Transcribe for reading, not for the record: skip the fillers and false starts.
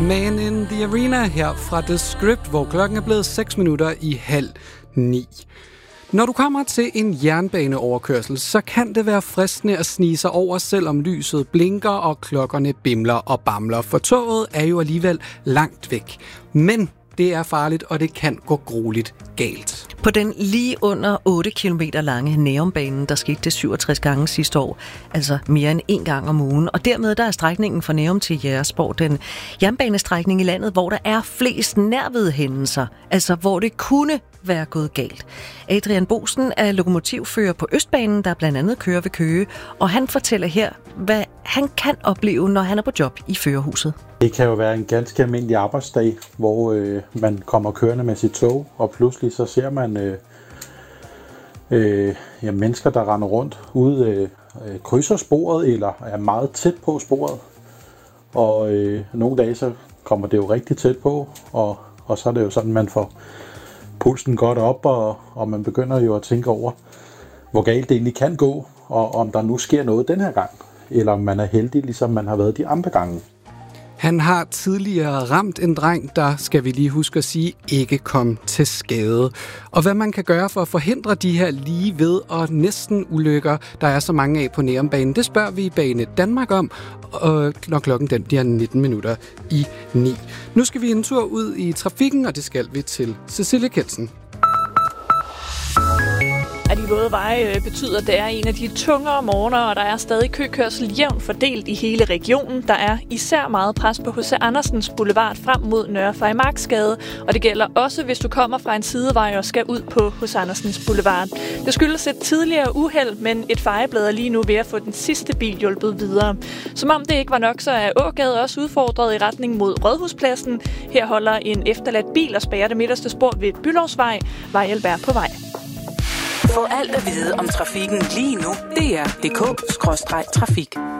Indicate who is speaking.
Speaker 1: Man in the Arena her fra The Script, hvor klokken er blevet 8:06. Når du kommer til en jernbaneoverkørsel, så kan det være fristende at snige sig over, selvom lyset blinker og klokkerne bimler og bamler, for toget er jo alligevel langt væk. Men det er farligt, og det kan gå grueligt galt.
Speaker 2: På den lige under 8 km lange Nærumbanen, der skete det 67 gange sidste år, altså mere end 1 gang om ugen. Og dermed der er strækningen fra Nærum til Jægersborg den jernbanestrækning i landet, hvor der er flest nærvedhændelser, altså hvor det kunne være gået galt. Adrian Bosen er lokomotivfører på Østbanen, der blandt andet kører ved Køge, og han fortæller her, hvad han kan opleve, når han er på job i førerhuset.
Speaker 3: Det kan jo være en ganske almindelig arbejdsdag, hvor man kommer kørende med sit tog, og pludselig så ser man mennesker, der render rundt ude, krydser sporet eller er meget tæt på sporet. Og nogle dage så kommer det jo rigtig tæt på, og så er det jo sådan, man får pulsen godt op, og man begynder jo at tænke over, hvor galt det egentlig kan gå, og om der nu sker noget den her gang, eller om man er heldig, ligesom man har været de andre gange.
Speaker 1: Han har tidligere ramt en dreng, der, skal vi lige huske at sige, ikke kom til skade. Og hvad man kan gøre for at forhindre de her lige ved og næsten ulykker, der er så mange af på Nærumbanen, det spørger vi i Bane Danmark om, når klokken den bliver 8:19. Nu skal vi en tur ud i trafikken, og det skal vi til Cecilie Kelsen.
Speaker 4: At de våde veje betyder, at det er en af de tungere morgener, og der er stadig køkørsel jævnt fordelt i hele regionen. Der er især meget pres på H.C. Andersens Boulevard frem mod Nørre Farimagsgade, og det gælder også, hvis du kommer fra en sidevej og skal ud på H.C. Andersens Boulevard. Det skyldes et tidligere uheld, men et fejeblad er lige nu ved at få den sidste bil hjulpet videre. Som om det ikke var nok, så er Ågade også udfordret i retning mod Rådhuspladsen. Her holder en efterladt bil og spærrer det midterste spor ved Byllovsvej. Vejhjælp er på vej.
Speaker 5: Få alt at vide om trafikken lige nu. DR.dk/trafik.